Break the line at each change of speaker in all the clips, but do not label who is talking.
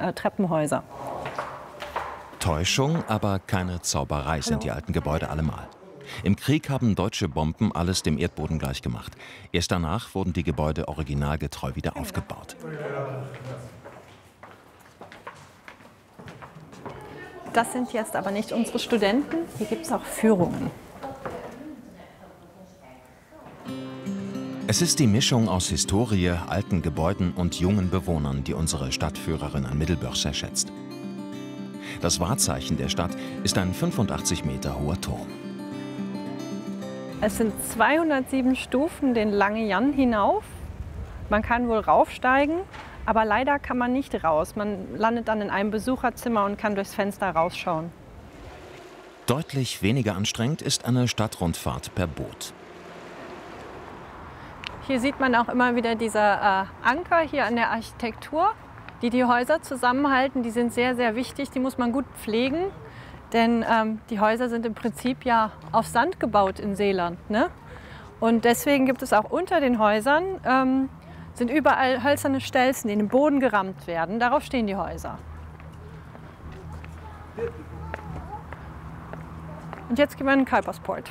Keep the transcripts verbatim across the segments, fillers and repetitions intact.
äh, Treppenhäuser.
Täuschung, aber keine Zauberei sind die alten Gebäude allemal. Im Krieg haben deutsche Bomben alles dem Erdboden gleichgemacht. Erst danach wurden die Gebäude originalgetreu wieder aufgebaut.
Das sind jetzt aber nicht unsere Studenten. Hier gibt es auch Führungen.
Es ist die Mischung aus Historie, alten Gebäuden und jungen Bewohnern, die unsere Stadtführerin an Middelburg sehr schätzt. Das Wahrzeichen der Stadt ist ein fünfundachtzig Meter hoher Turm.
Es sind zweihundertsieben Stufen den Lange Jan hinauf. Man kann wohl raufsteigen, aber leider kann man nicht raus. Man landet dann in einem Besucherzimmer und kann durchs Fenster rausschauen.
Deutlich weniger anstrengend ist eine Stadtrundfahrt per Boot.
Hier sieht man auch immer wieder diese äh, Anker hier an der Architektur, die die Häuser zusammenhalten. Die sind sehr, sehr wichtig, die muss man gut pflegen. Denn ähm, die Häuser sind im Prinzip ja auf Sand gebaut in Seeland. Ne? Und deswegen gibt es auch unter den Häusern, ähm, sind überall hölzerne Stelzen, die in den Boden gerammt werden. Darauf stehen die Häuser. Und jetzt gehen wir in den Kuipersport.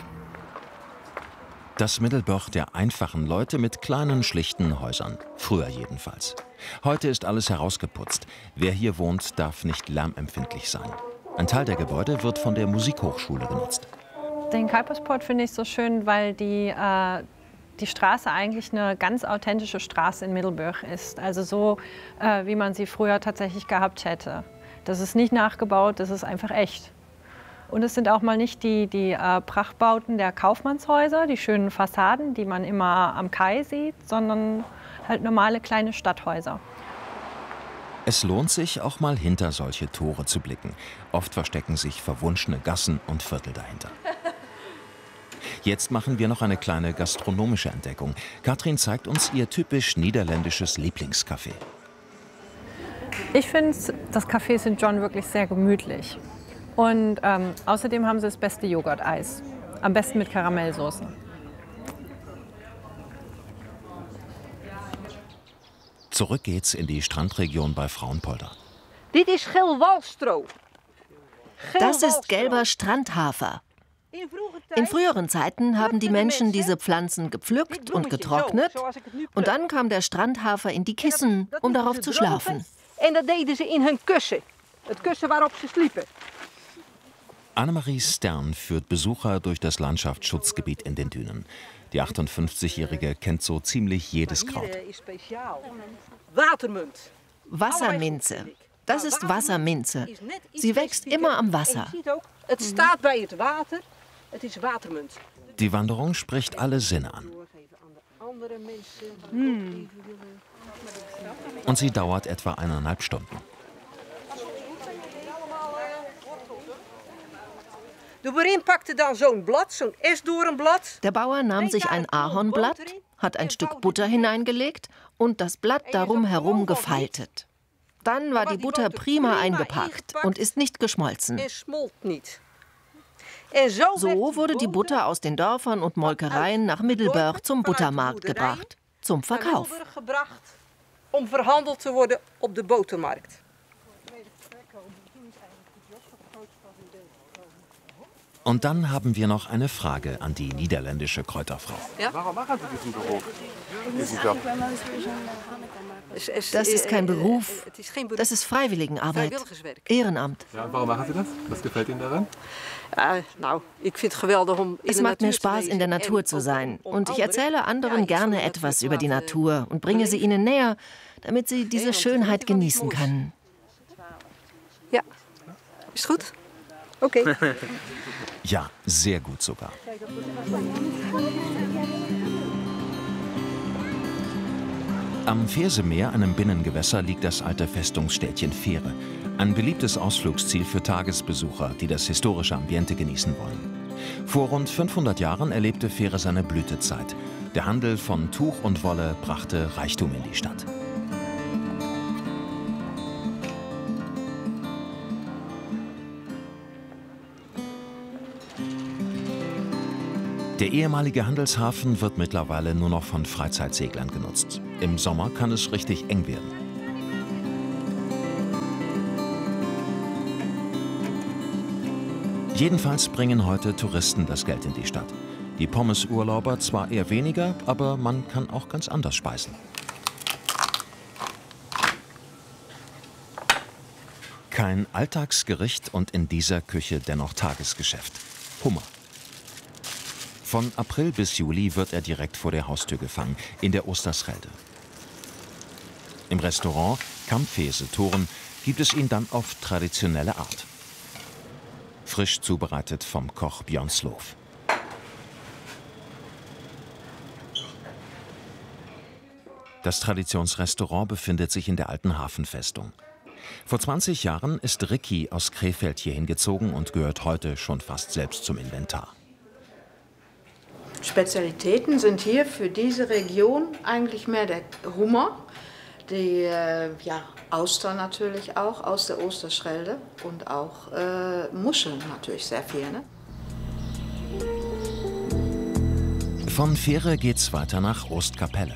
Das Middelburg der einfachen Leute mit kleinen, schlichten Häusern. Früher jedenfalls. Heute ist alles herausgeputzt. Wer hier wohnt, darf nicht lärmempfindlich sein. Ein Teil der Gebäude wird von der Musikhochschule genutzt.
Den Kuipersport finde ich so schön, weil die, äh, die Straße eigentlich eine ganz authentische Straße in Middelburg ist. Also so, äh, wie man sie früher tatsächlich gehabt hätte. Das ist nicht nachgebaut, das ist einfach echt. Und es sind auch mal nicht die, die äh, Prachtbauten der Kaufmannshäuser, die schönen Fassaden, die man immer am Kai sieht, sondern halt normale kleine Stadthäuser.
Es lohnt sich, auch mal hinter solche Tore zu blicken. Oft verstecken sich verwunschene Gassen und Viertel dahinter. Jetzt machen wir noch eine kleine gastronomische Entdeckung. Katrin zeigt uns ihr typisch niederländisches Lieblingscafé.
Ich finde das Café Sankt John wirklich sehr gemütlich. Und ähm, außerdem haben sie das beste Joghurt-Eis. Am besten mit Karamellsoße.
Zurück geht's in die Strandregion bei Frauenpolder.
Dit is geel walstro.
Das ist gelber Strandhafer. In früheren Zeiten haben die Menschen diese Pflanzen gepflückt und getrocknet. Und dann kam der Strandhafer in die Kissen, um darauf zu schlafen.
En dat deden ze in hun kussen. Het kussen waarop ze sliepen.
Annemarie Stern führt Besucher durch das Landschaftsschutzgebiet in den Dünen. Die achtundfünfzigjährige kennt so ziemlich jedes Kraut.
Wasserminze. Das ist Wasserminze. Sie wächst immer am Wasser.
Die Wanderung spricht alle Sinne an. Und sie dauert etwa eineinhalb Stunden.
Der Bauer nahm sich ein Ahornblatt, hat ein Stück Butter hineingelegt und das Blatt darum herum gefaltet. Dann war die Butter prima eingepackt und ist nicht geschmolzen. So wurde die Butter aus den Dörfern und Molkereien nach Middelburg zum Buttermarkt gebracht, zum Verkauf.
Um verhandeld te worden op de botermarkt.
Und dann haben wir noch eine Frage an die niederländische Kräuterfrau.
Ja?
Warum machen Sie diesen Beruf, diesen Job?
Das ist kein Beruf, das ist Freiwilligenarbeit, Ehrenamt.
Ja, und warum machen Sie das? Was gefällt Ihnen daran?
Es macht mir Spaß, in der Natur zu sein. Und ich erzähle anderen gerne etwas über die Natur und bringe sie ihnen näher, damit sie diese Schönheit genießen können.
Ja, ist gut? Okay.
Ja, sehr gut sogar. Am Versemeer, einem Binnengewässer, liegt das alte Festungsstädtchen Veere. Ein beliebtes Ausflugsziel für Tagesbesucher, die das historische Ambiente genießen wollen. Vor rund fünfhundert Jahren erlebte Veere seine Blütezeit. Der Handel von Tuch und Wolle brachte Reichtum in die Stadt. Der ehemalige Handelshafen wird mittlerweile nur noch von Freizeitseglern genutzt. Im Sommer kann es richtig eng werden. Jedenfalls bringen heute Touristen das Geld in die Stadt. Die Pommes-Urlauber zwar eher weniger, aber man kann auch ganz anders speisen. Kein Alltagsgericht und in dieser Küche dennoch Tagesgeschäft. Hummer. Von April bis Juli wird er direkt vor der Haustür gefangen, in der Oosterschelde. Im Restaurant Kampfhese Toren gibt es ihn dann auf traditionelle Art. Frisch zubereitet vom Koch Björn Sloof. Das Traditionsrestaurant befindet sich in der alten Hafenfestung. Vor zwanzig Jahren ist Ricky aus Krefeld hierhin gezogen und gehört heute schon fast selbst zum Inventar.
Spezialitäten sind hier für diese Region eigentlich mehr der Hummer, die äh, ja, Austern natürlich auch aus der Oosterschelde und auch äh, Muscheln natürlich sehr viel. Ne?
Von Fähre geht's weiter nach Oostkapelle.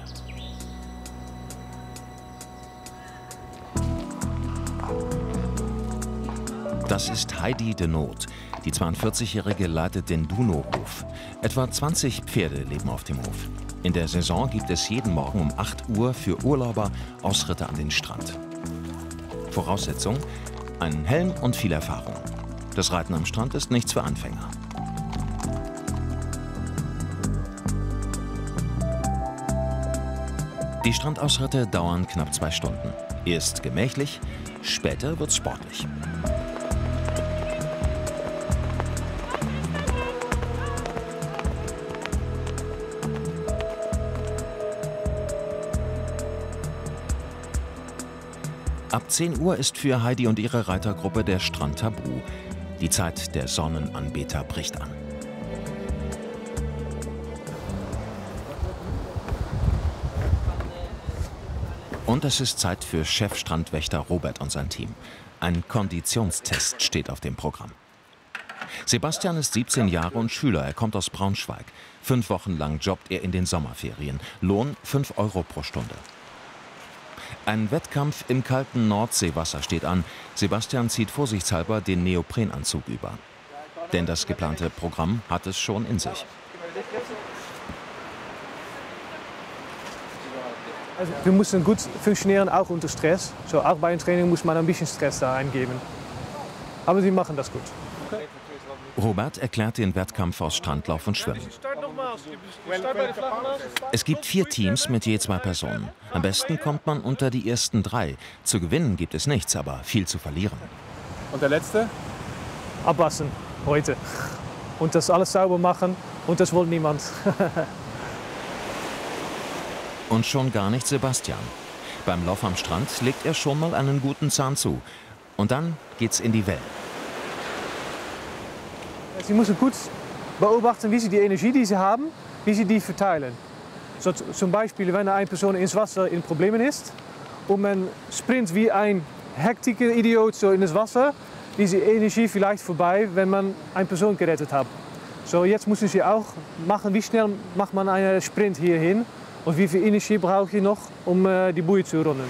Das ist Heidi de Noot. Die zweiundvierzigjährige leitet den Duno-Hof. Etwa zwanzig Pferde leben auf dem Hof. In der Saison gibt es jeden Morgen um acht Uhr für Urlauber Ausritte an den Strand. Voraussetzung: ein Helm und viel Erfahrung. Das Reiten am Strand ist nichts für Anfänger. Die Strandausritte dauern knapp zwei Stunden. Erst gemächlich, später wird's sportlich. Ab zehn Uhr ist für Heidi und ihre Reitergruppe der Strand tabu. Die Zeit der Sonnenanbeter bricht an. Und es ist Zeit für Chef-Strandwächter Robert und sein Team. Ein Konditionstest steht auf dem Programm. Sebastian ist siebzehn Jahre und Schüler. Er kommt aus Braunschweig. Fünf Wochen lang jobbt er in den Sommerferien. Lohn fünf Euro pro Stunde. Ein Wettkampf im kalten Nordseewasser steht an. Sebastian zieht vorsichtshalber den Neoprenanzug über. Denn das geplante Programm hat es schon in sich.
Also wir müssen gut funktionieren, auch unter Stress. So, auch bei einem Training muss man ein bisschen Stress da eingeben. Aber sie machen das gut.
Robert erklärt den Wettkampf aus Strandlauf und Schwimmen. Es gibt vier Teams mit je zwei Personen. Am besten kommt man unter die ersten drei. Zu gewinnen gibt es nichts, aber viel zu verlieren.
Und der letzte?
Abwaschen, heute. Und das alles sauber machen. Und das will niemand.
Und schon gar nicht Sebastian. Beim Lauf am Strand legt er schon mal einen guten Zahn zu. Und dann geht's in die Wellen.
Sie müssen gut beobachten, wie sie die Energie, die sie haben, wie sie die verteilen. So, zum Beispiel, wenn eine Person ins Wasser in Problemen ist und man sprint wie ein hektischer Idiot so in das Wasser, ist die Energie vielleicht vorbei, wenn man eine Person gerettet hat. So, jetzt müssen sie auch machen, wie schnell macht man einen Sprint hierhin und wie viel Energie brauche ich noch, um äh, die Boje zu runden.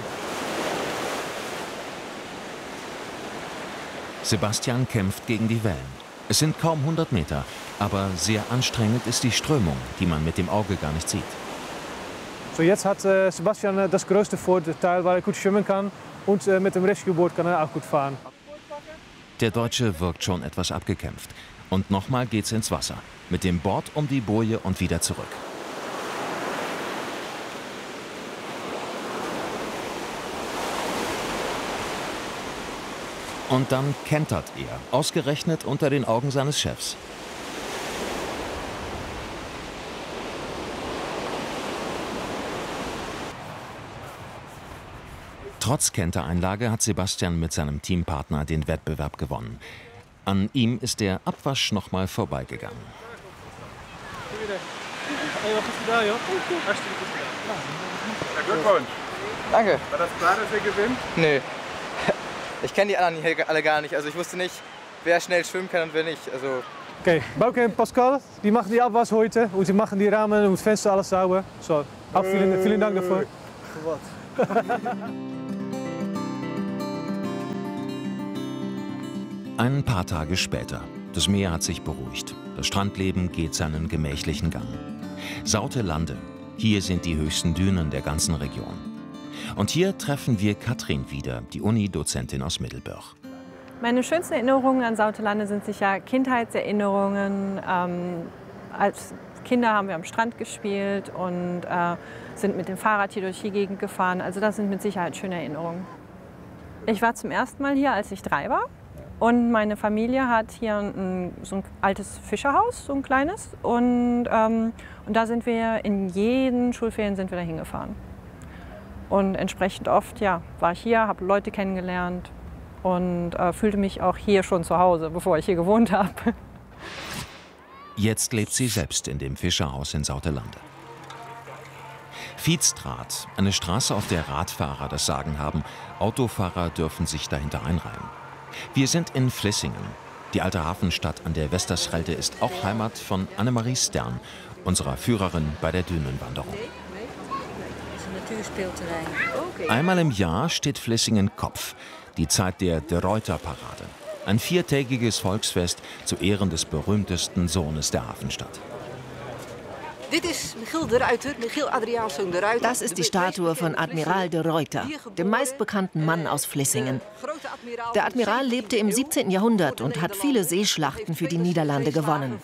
Sebastian kämpft gegen die Wellen. Es sind kaum hundert Meter, aber sehr anstrengend ist die Strömung, die man mit dem Auge gar nicht sieht.
So, jetzt hat äh, Sebastian äh, das größte Vorteil, weil er gut schwimmen kann und äh, mit dem Rescueboot kann er auch gut fahren.
Der Deutsche wirkt schon etwas abgekämpft. Und nochmal geht's ins Wasser. Mit dem Board um die Boje und wieder zurück. Und dann kentert er, ausgerechnet unter den Augen seines Chefs. Trotz Kentereinlage hat Sebastian mit seinem Teampartner den Wettbewerb gewonnen. An ihm ist der Abwasch noch mal vorbeigegangen.
Glückwunsch.
Danke.
War das klar, dass ihr gewinnt?
Nö. Ich kenne die anderen hier alle gar nicht. Also ich wusste nicht, wer schnell schwimmen kann und wer nicht. Also
Okay, Bauke und Pascal, die machen die Abwasch heute und sie machen die Rahmen und das Fenster alles sauber. So, auch vielen, vielen Dank dafür.
Ein paar Tage später. Das Meer hat sich beruhigt. Das Strandleben geht seinen gemächlichen Gang. Sautelande. Hier sind die höchsten Dünen der ganzen Region. Und hier treffen wir Katrin wieder, die Uni-Dozentin aus Middelburg.
Meine schönsten Erinnerungen an Sautelande sind sicher Kindheitserinnerungen. Ähm, als Kinder haben wir am Strand gespielt und äh, sind mit dem Fahrrad hier durch die Gegend gefahren. Also das sind mit Sicherheit schöne Erinnerungen. Ich war zum ersten Mal hier, als ich drei war. Und meine Familie hat hier ein, so ein altes Fischerhaus, so ein kleines. Und, ähm, und da sind wir in jeden Schulferien sind wir da hingefahren. Und entsprechend oft ja, war ich hier, habe Leute kennengelernt und äh, fühlte mich auch hier schon zu Hause, bevor ich hier gewohnt habe.
Jetzt lebt sie selbst in dem Fischerhaus in Sautelande. Fietstraat, eine Straße, auf der Radfahrer das Sagen haben. Autofahrer dürfen sich dahinter einreihen. Wir sind in Vlissingen. Die alte Hafenstadt an der Westerschelde ist auch Heimat von Annemarie Stern, unserer Führerin bei der Dünenwanderung. Einmal im Jahr steht Vlissingen Kopf, die Zeit der De Ruyter-Parade. Ein viertägiges Volksfest zu Ehren des berühmtesten Sohnes der Hafenstadt.
Das ist die Statue von Admiral de Ruyter, dem meistbekannten Mann aus Vlissingen. Der Admiral lebte im siebzehnten Jahrhundert und hat viele Seeschlachten für die Niederlande gewonnen.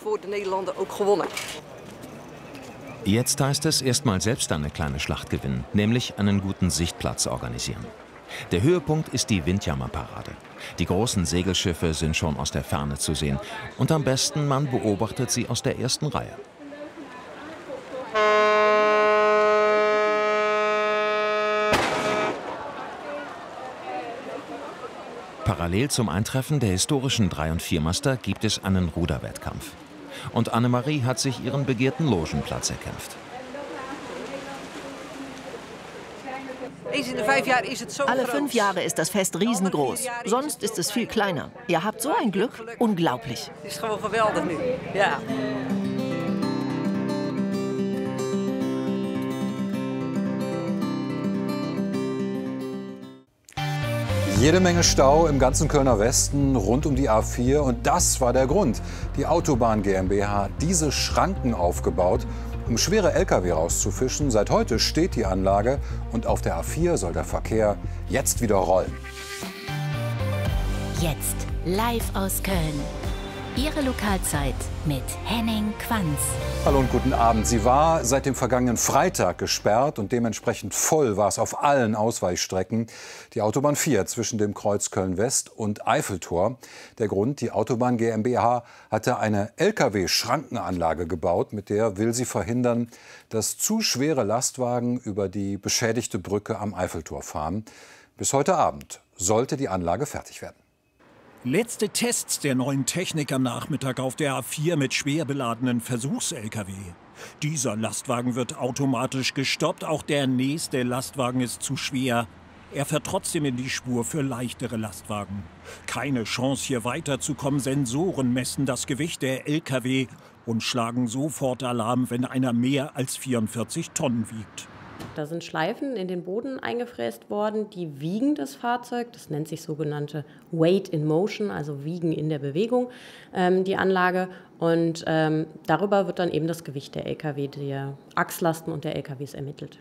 Jetzt heißt es erstmal selbst eine kleine Schlacht gewinnen, nämlich einen guten Sichtplatz organisieren. Der Höhepunkt ist die Windjammerparade. Die großen Segelschiffe sind schon aus der Ferne zu sehen. Und am besten, man beobachtet sie aus der ersten Reihe. Parallel zum Eintreffen der historischen Drei- und Viermaster gibt es einen Ruderwettkampf. Und Annemarie hat sich ihren begehrten Logenplatz erkämpft.
Alle fünf Jahre ist das Fest riesengroß. Sonst ist es viel kleiner. Ihr habt so ein Glück. Unglaublich.
Jede Menge Stau im ganzen Kölner Westen rund um die A vier. Und das war der Grund. Die Autobahn GmbH hat diese Schranken aufgebaut, um schwere L K W rauszufischen. Seit heute steht die Anlage und auf der A vier soll der Verkehr jetzt wieder rollen.
Jetzt live aus Köln. Ihre Lokalzeit mit Henning Quanz.
Hallo und guten Abend. Sie war seit dem vergangenen Freitag gesperrt und dementsprechend voll war es auf allen Ausweichstrecken. Die Autobahn vier zwischen dem Kreuz Köln-West und Eiffeltor. Der Grund, die Autobahn GmbH hatte eine L K W-Schrankenanlage gebaut. Mit der will sie verhindern, dass zu schwere Lastwagen über die beschädigte Brücke am Eiffeltor fahren. Bis heute Abend sollte die Anlage fertig werden.
Letzte Tests der neuen Technik am Nachmittag auf der A vier mit schwer beladenen Versuchs-L K W. Dieser Lastwagen wird automatisch gestoppt, auch der nächste Lastwagen ist zu schwer. Er fährt trotzdem in die Spur für leichtere Lastwagen. Keine Chance, hier weiterzukommen. Sensoren messen das Gewicht der L K W und schlagen sofort Alarm, wenn einer mehr als vierundvierzig Tonnen wiegt.
Da sind Schleifen in den Boden eingefräst worden, die wiegen das Fahrzeug. Das nennt sich sogenannte Weight in Motion, also Wiegen in der Bewegung, ähm, die Anlage. Und ähm, darüber wird dann eben das Gewicht der L K W, der Achslasten und der L K Ws ermittelt.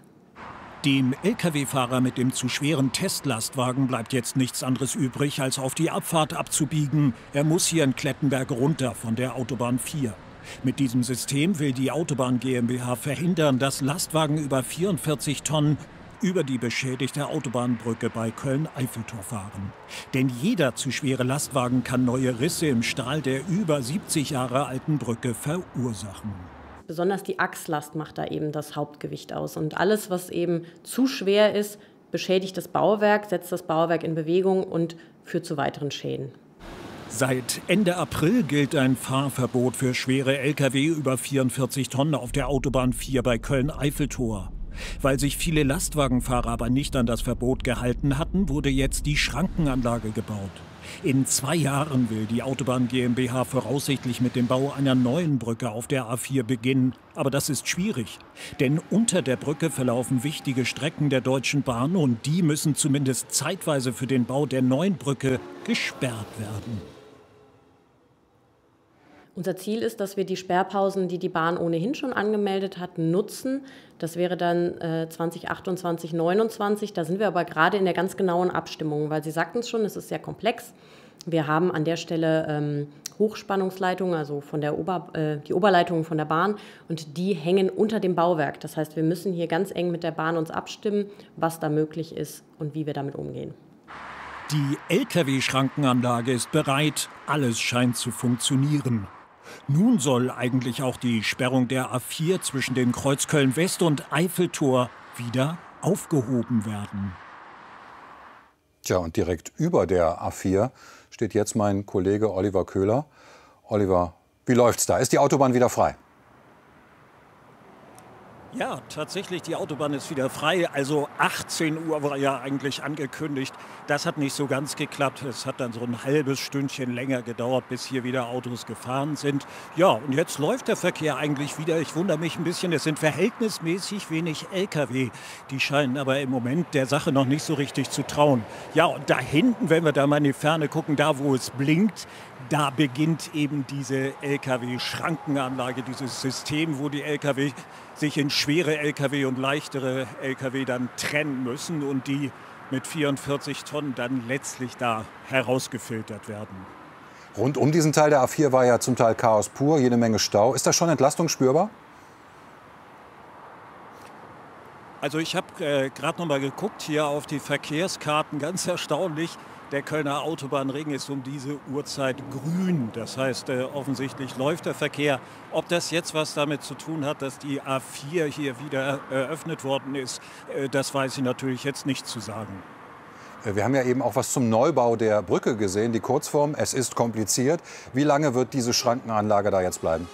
Dem L K W-Fahrer mit dem zu schweren Testlastwagen bleibt jetzt nichts anderes übrig, als auf die Abfahrt abzubiegen. Er muss hier in Klettenberg runter von der Autobahn vier. Mit diesem System will die Autobahn GmbH verhindern, dass Lastwagen über vierundvierzig Tonnen über die beschädigte Autobahnbrücke bei Köln-Eiffeltor fahren. Denn jeder zu schwere Lastwagen kann neue Risse im Stahl der über siebzig Jahre alten Brücke verursachen.
Besonders die Achslast macht da eben das Hauptgewicht aus. Und alles, was eben zu schwer ist, beschädigt das Bauwerk, setzt das Bauwerk in Bewegung und führt zu weiteren Schäden.
Seit Ende April gilt ein Fahrverbot für schwere L K W über vierundvierzig Tonnen auf der Autobahn vier bei Köln-Eiffeltor. Weil sich viele Lastwagenfahrer aber nicht an das Verbot gehalten hatten, wurde jetzt die Schrankenanlage gebaut. In zwei Jahren will die Autobahn GmbH voraussichtlich mit dem Bau einer neuen Brücke auf der A vier beginnen. Aber das ist schwierig, denn unter der Brücke verlaufen wichtige Strecken der Deutschen Bahn und die müssen zumindest zeitweise für den Bau der neuen Brücke gesperrt werden.
Unser Ziel ist, dass wir die Sperrpausen, die die Bahn ohnehin schon angemeldet hat, nutzen. Das wäre dann äh, zwanzig achtundzwanzig, neunundzwanzig. Da sind wir aber gerade in der ganz genauen Abstimmung, weil Sie sagten es schon, es ist sehr komplex. Wir haben an der Stelle ähm, Hochspannungsleitungen, also von der Ober, äh, die Oberleitungen von der Bahn, und die hängen unter dem Bauwerk. Das heißt, wir müssen hier ganz eng mit der Bahn uns abstimmen, was da möglich ist und wie wir damit umgehen.
Die L K W-Schrankenanlage ist bereit, alles scheint zu funktionieren. Nun soll eigentlich auch die Sperrung der A vier zwischen dem Kreuz Köln-West und Eiffeltor wieder aufgehoben werden.
Tja, und direkt über der A vier steht jetzt mein Kollege Oliver Köhler. Oliver, wie läuft's da? Ist die Autobahn wieder frei?
Ja, tatsächlich, die Autobahn ist wieder frei. Also achtzehn Uhr war ja eigentlich angekündigt. Das hat nicht so ganz geklappt. Es hat dann so ein halbes Stündchen länger gedauert, bis hier wieder Autos gefahren sind. Ja, und jetzt läuft der Verkehr eigentlich wieder. Ich wundere mich ein bisschen, es sind verhältnismäßig wenig L K W. Die scheinen aber im Moment der Sache noch nicht so richtig zu trauen. Ja, und da hinten, wenn wir da mal in die Ferne gucken, da wo es blinkt, da beginnt eben diese L K W-Schrankenanlage, dieses System, wo die L K W sich in schwere L K W und leichtere L K W dann trennen müssen und die mit vierundvierzig Tonnen dann letztlich da herausgefiltert werden.
Rund um diesen Teil der A vier war ja zum Teil Chaos pur, jede Menge Stau. Ist da schon Entlastung spürbar?
Also ich habe äh, gerade noch mal geguckt hier auf die Verkehrskarten, ganz erstaunlich. Der Kölner Autobahnring ist um diese Uhrzeit grün. Das heißt, äh, offensichtlich läuft der Verkehr. Ob das jetzt was damit zu tun hat, dass die A vier hier wieder eröffnet worden ist, äh, das weiß ich natürlich jetzt nicht zu sagen.
Wir haben ja eben auch was zum Neubau der Brücke gesehen, die Kurzform. Es ist kompliziert. Wie lange wird diese Schrankenanlage da jetzt bleiben?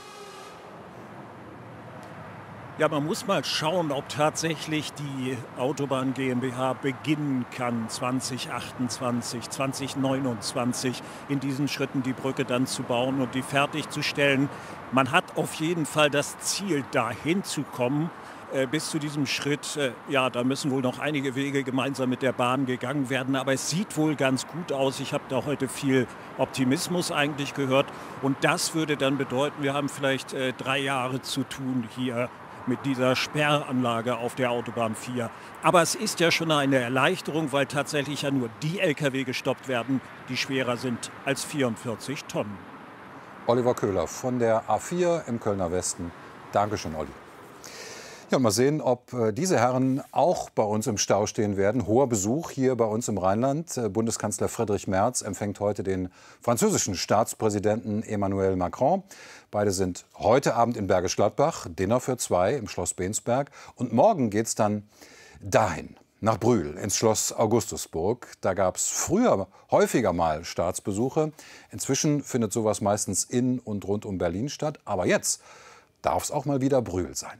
Ja, man muss mal schauen, ob tatsächlich die Autobahn GmbH beginnen kann, zwanzig achtundzwanzig, zwanzig neunundzwanzig in diesen Schritten die Brücke dann zu bauen und die fertigzustellen. Man hat auf jeden Fall das Ziel, dahin zu kommen. Äh, bis zu diesem Schritt, äh, ja, da müssen wohl noch einige Wege gemeinsam mit der Bahn gegangen werden. Aber es sieht wohl ganz gut aus. Ich habe da heute viel Optimismus eigentlich gehört. Und das würde dann bedeuten, wir haben vielleicht äh, drei Jahre zu tun hier mit dieser Sperranlage auf der Autobahn vier. Aber es ist ja schon eine Erleichterung, weil tatsächlich ja nur die L K W gestoppt werden, die schwerer sind als vierundvierzig Tonnen.
Oliver Köhler von der A vier im Kölner Westen. Dankeschön, Olli. Ja, mal sehen, ob diese Herren auch bei uns im Stau stehen werden. Hoher Besuch hier bei uns im Rheinland. Bundeskanzler Friedrich Merz empfängt heute den französischen Staatspräsidenten Emmanuel Macron. Beide sind heute Abend in Bergisch Gladbach, Dinner für zwei im Schloss Bensberg. Und morgen geht es dann dahin, nach Brühl, ins Schloss Augustusburg. Da gab es früher häufiger mal Staatsbesuche. Inzwischen findet sowas meistens in und rund um Berlin statt. Aber jetzt darf es auch mal wieder Brühl sein.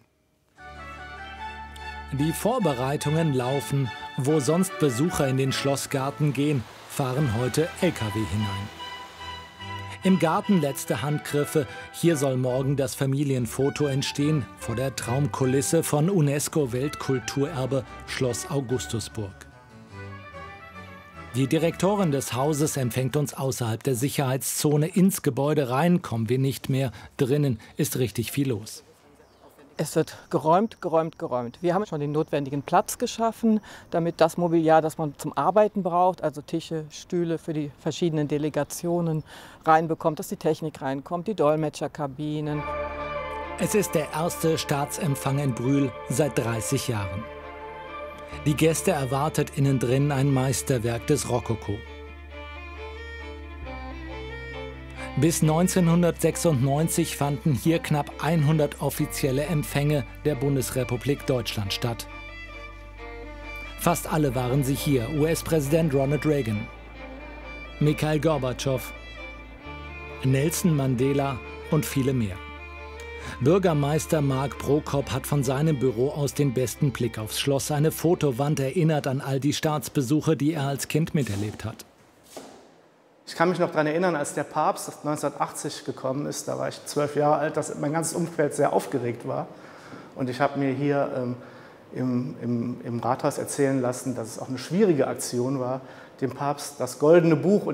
Die Vorbereitungen laufen. Wo sonst Besucher in den Schlossgarten gehen, fahren heute L K W hinein. Im Garten letzte Handgriffe. Hier soll morgen das Familienfoto entstehen vor der Traumkulisse von UNESCO-Weltkulturerbe Schloss Augustusburg. Die Direktorin des Hauses empfängt uns außerhalb der Sicherheitszone. Ins Gebäude rein kommen wir nicht mehr. Drinnen ist richtig viel los.
Es wird geräumt, geräumt, geräumt. Wir haben schon den notwendigen Platz geschaffen, damit das Mobiliar, das man zum Arbeiten braucht, also Tische, Stühle für die verschiedenen Delegationen, reinbekommt, dass die Technik reinkommt, die Dolmetscherkabinen.
Es ist der erste Staatsempfang in Brühl seit dreißig Jahren. Die Gäste erwartet innen drin ein Meisterwerk des Rokoko. Bis neunzehnhundertsechsundneunzig fanden hier knapp hundert offizielle Empfänge der Bundesrepublik Deutschland statt. Fast alle waren sie hier: U S-Präsident Ronald Reagan, Mikhail Gorbatschow, Nelson Mandela und viele mehr. Bürgermeister Mark Prokop hat von seinem Büro aus den besten Blick aufs Schloss. Eine Fotowand erinnert an all die Staatsbesuche, die er als Kind miterlebt hat.
Ich kann mich noch daran erinnern, als der Papst neunzehnhundertachtzig gekommen ist, da war ich zwölf Jahre alt, dass mein ganzes Umfeld sehr aufgeregt war. Und ich habe mir hier ähm, im, im, im Rathaus erzählen lassen, dass es auch eine schwierige Aktion war, dem Papst das Goldene Buch